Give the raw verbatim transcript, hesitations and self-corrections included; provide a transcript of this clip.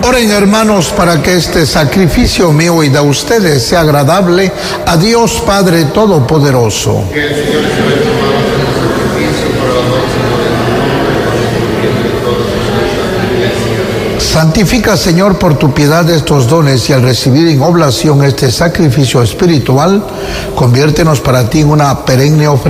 Oren, hermanos, para que este sacrificio mío y de ustedes sea agradable a Dios Padre Todopoderoso. Que el Señor se vaya tomando este sacrificio para la máxima de todos los iglesia. Santifica, Señor, por tu piedad estos dones y al recibir en oblación este sacrificio espiritual, conviértenos para ti en una perenne ofrenda